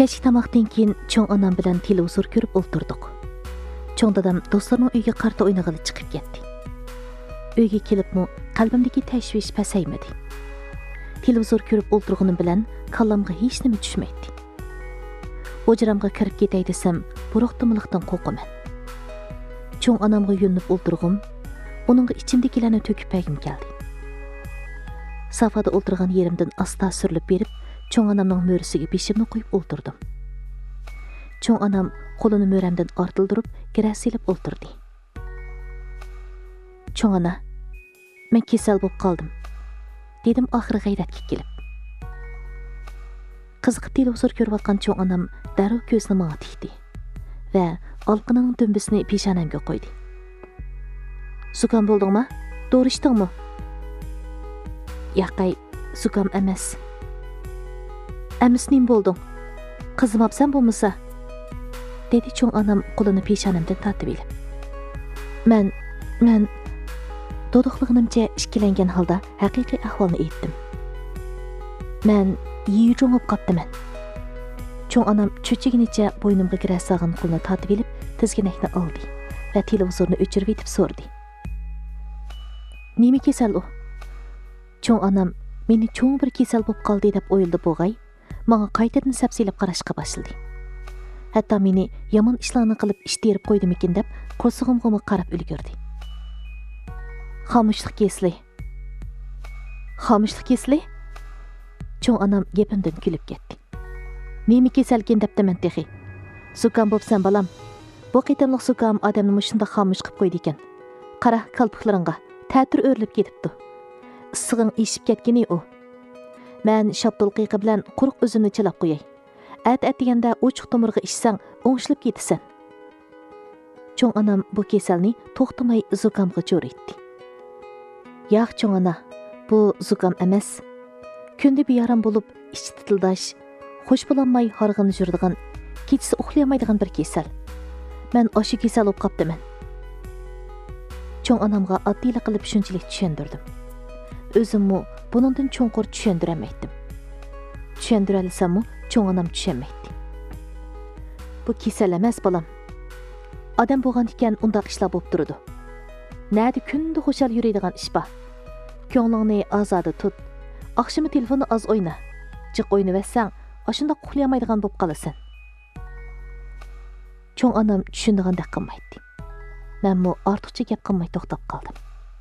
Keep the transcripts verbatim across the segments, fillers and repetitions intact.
Kechki tamoqdan keyin cho'ng onam bilan televizor ko'rib o'ltirdik. Cho'ng dadam do'stlarining uyga qarta o'ynag'ili chiqib ketdi. Uyga kelibmi qalbimdagi tashvish pasaymadi. Televizor ko'rib o'ltirganim bilan kallamga hech nima tushmaydi. O'jiramga kirib ketay desam, buruqdimliqdan qo'rqaman. Cho'ng onamga yo'linib o'ltirg'im, uningga ichimdagilarni to'kib pagim keldi. Safada o'ltirgan yerimdan asta surilib berib, cho'ng onamning mo'risiga beshimni qo'yib o'ltirdim. Cho'ng onam qo'lini mo'ramdan ortildirib, gira silib o'ltirdi. Cho'ng ona, men kasal bo'lib qoldim, dedim oxiri g'ayratga kelib. Qiziqib televizor ko'rayotgan cho'ng onam darrov ko'zini menga tikdi va olqining dumbisini peshonamga qo'ydi. Sukam bo'ldingmi? To'g'ri ichdingmi? Yaqay, sukam emas. Emis nim bo'lding? Qizimabsan bo'lmasa? Dedi cho'ng onam qo'lini peshonamdan tortib olib. Men, men to'liqlig'imcha ishkilangan holda haqiqiy ahvolni aytdim. Men yi jo'ngib qoptiman. Cho'ng onam cho'chiginicha bo'ynimga gira sog'in qo'lni tortib olib, tizginakni oldi va televizorni o'chirib etib so'rdi. Nima kasal u? Cho'ng onam meni cho'ng bir kasal bo'lib qoldi deb o'yladi bo'g'ay, menga qaytadan sapsilib qarashga boshladi. Hatto meni yomon ishlarni qilib ish terib qo'ydimikin deb qo'rsig'imga qarab ulgurdi. Xomushlik kesli. Xomushlik kesli? Cho'ng onam gapimdan kulib ketdi. Nima kasalkin debdiman texi. Sukam bo'psan balam. Bu qitimliq sukam odamni mushunda xomush qilib qo'ydi ekan. Qara qalpiqlaringga ta'tir o'rilib ketibdi. Issig'ing eshib ketgini u. Men shaptul qiqi bilan quruq o'zimni chilab qo'yay. At atganda ochiq tomirga ishsang, o'ngishilib ketasan. Cho'ng onam bu kasalni to'xtamay zukamga jo'r etdi. Yo'q cho'ng ona, bu zukam emas. Kunda beyaram bo'lib, ichi titildash, xush bo'lolmay harg'inib yuradigan, kechasi uxlayolmaydigan bir kasal. Men o'sha kasal bo'lib qopdiman. Cho'ng onamga oddiylik qilib shunchalik tushundirdim. O'zimmi buningdan cho'nqur tushundirmaydim. Tushundiralsam, cho'ng onam tushunmaydi. Bu kasal emas balam. Odam bo'lgan ekan undaq ishlar bo'lib turadi. Nadi kunda xo'shal yuradigan ish bor. Ko'nglingni ozoda tut. Akşamı telefonu az oyna. Jiq o'ynayversang, ashunda uxlayolmaydigan bo'lib qolasan. Cho'ng onam tushundigandek qilmaydi. Menmi ortiqcha gap qilmay to'xtab qoldim.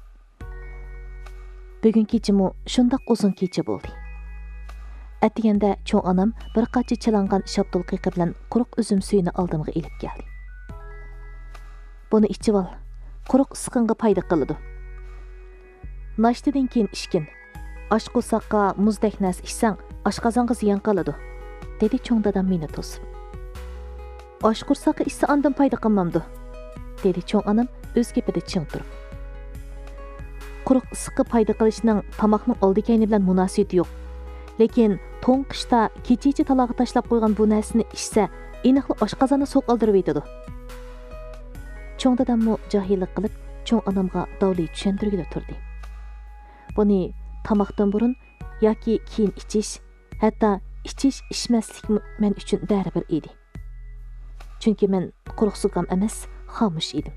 Bugun kechimi shundoq uzun kecha bo'ldi. Atiganda cho'ng onam bir qancha chilangan shaptul qiqi bilan quruq uzum suyini oldimga elib keldi. Buni ichib ol. Quruq isqinga foyda qiladi. Nashtadan keyin ishkin. Osh qo'saqqa muzdek nas ishsang, oshqozonga ziyon qiladi, dedi cho'ng dadam meni to'sib. Osh qo'saqqa ishsa ondan foyda qilmamdi, dedi cho'ng onam o'z gapida ching turib. Quruq issiqqa foyda qilishning tomoqning oldikayni bilan munosabati yo'q. Lekin to'ng qishda kechichi talog'i tashlab qo'ygan bu narsani ishsa, aniqli oshqozonni so'q oldirib etadi. Cho'ng dadammi jahillik qilib, cho'ng onamga davli tushuntirgida turdi. Buni tamoqdan burun yoki keyin ichish, hatto ichish ichmaslik men uchun baribir edi. Chunki men quruq sukam emas, xomush edim.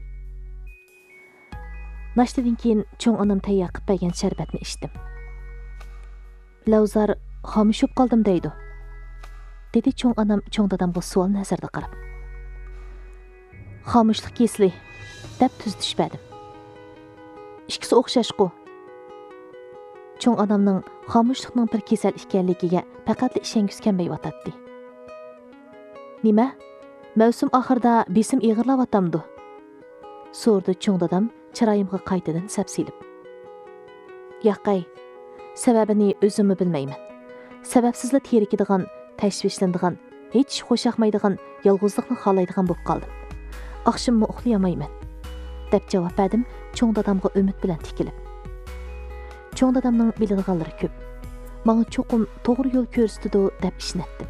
Nashtadan keyin cho'ng onam tayyor qilib bergan sharbatni ichdim. Lavzar xomush bo'lib qoldim deydi, dedi cho'ng onam cho'ng dadamga savol nazarda qarab. Xomushlik kesli deb tuz tushmadim. Ikkisi o'xshash-ku. Cho'ng onamning xomushlikning bir kasal ekanligiga faqat ishongus kelmayotdi. Nima? Mavsum oxirida besim ig'irlayotdi. So'rdi cho'ng dadam chiroyimga qaytadan sapsilib. Yo'qay, sababini o'zimmi bilmayman. Sababsizla terikadigan, tashvishlanadigan, hech xo'shaqmaydigan, yolg'izlikni xohlaydigan bo'lib qoldim. Oqshimmi uxlayolmayman, deb javob berdim cho'ng dadamga umid bilan tikilib. Cho'ng dadamning biladiganlari ko'p. Menga cho'qim to'g'ri yo'l ko'rsatdi deb ishonatdim.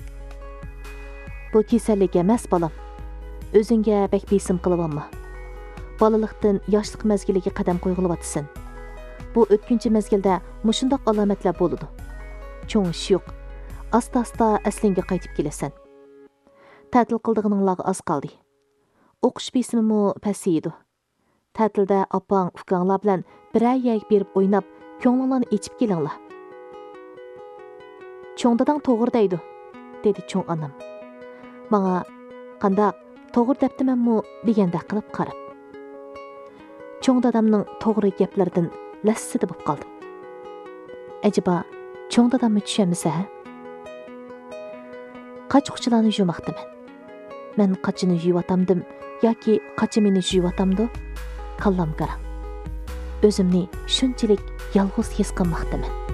Bu kasallik emas balam. O'zingga bek besim qilib olma. Bolalikdan yoshlik mazgiliga qadam qo'yg'ilyapsan. Bu o'tkinchi mazgilda mushundoq alomatlar bo'ladi. Cho'ng ish yo'q. Asta-asta aslingga qaytib kelasan. Ta'til qildig'ininglarga az qoldi. O'qish besimimi pasaydi. Ta'tilda opang, ukanglar bilan biror yerga berib o'ynab, ko'nglinglarni ichib kelinglar. Cho'ng dadang to'g'ri deydi, dedi cho'ng onam. Menga qandaq to'g'ri debdimanmi degandek qilib qarab. Cho'ng dadamning to'g'ri gaplaridan lassida bo'lib qoldim. Acaba cho'ng dadamni tushunmasa? Qachoqchilarni yumoqdaman. Men qachini yuvatamdim yoki qachi meni yuvatamdi? Kallam qarang. O'zimni shunchalik yolg'iz his qilmoqdaman.